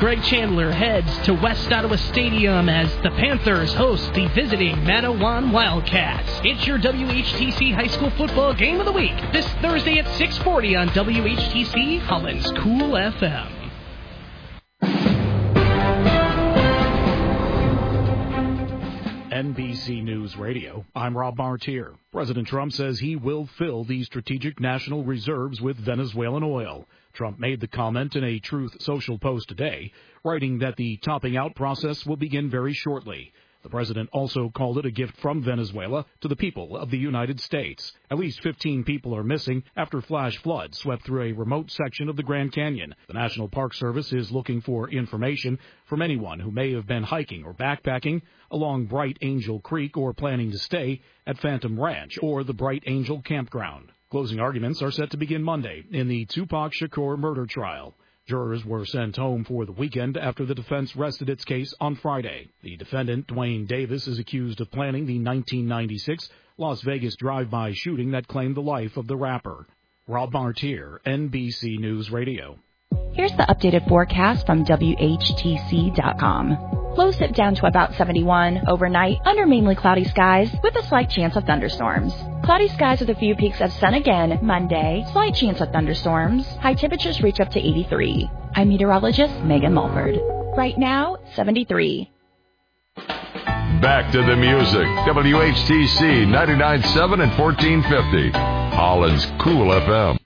Greg Chandler heads to West Ottawa Stadium as the Panthers host the visiting Manawan Wildcats. It's your WHTC High School Football Game of the Week this Thursday at 6:40 on WHTC Holland's Cool FM. NBC News Radio, I'm Rob Martier. President Trump says he will fill the strategic national reserves with Venezuelan oil. Trump made the comment in a Truth Social post today, writing that the topping out process will begin very shortly. The president also called it a gift from Venezuela to the people of the United States. At least 15 people are missing after flash floods swept through a remote section of the Grand Canyon. The National Park Service is looking for information from anyone who may have been hiking or backpacking along Bright Angel Creek or planning to stay at Phantom Ranch or the Bright Angel Campground. Closing arguments are set to begin Monday in the Tupac Shakur murder trial. Jurors were sent home for the weekend after the defense rested its case on Friday. The defendant, Dwayne Davis, is accused of planning the 1996 Las Vegas drive-by shooting that claimed the life of the rapper. Rob Martier, NBC News Radio. Here's the updated forecast from WHTC.com. Lows dip down to about 71 overnight under mainly cloudy skies with a slight chance of thunderstorms. Cloudy skies with a few peaks of sun again Monday. Slight chance of thunderstorms. High temperatures reach up to 83. I'm meteorologist Megan Mulford. Right now, 73. Back to the music. WHTC 99.7 and 1450. Holland's Cool FM.